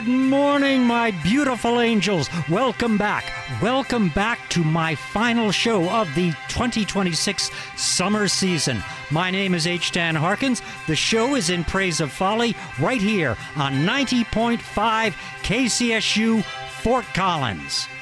Good morning, my beautiful angels. Welcome back. Welcome back to my final show of the 2026 summer season. My name is H. Dan Harkins. The show is In Praise of Folly right here on 90.5 KCSU Fort Collins.